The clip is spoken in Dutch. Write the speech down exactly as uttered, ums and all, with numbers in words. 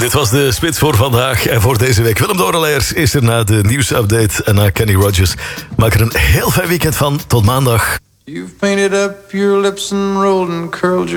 Dit was de Spits voor vandaag en voor deze week. Willem Doreleers is er na de nieuwsupdate en na Kenny Rogers. Maak er een heel fijn weekend van. Tot maandag. You've painted up your lips and rolled and curled your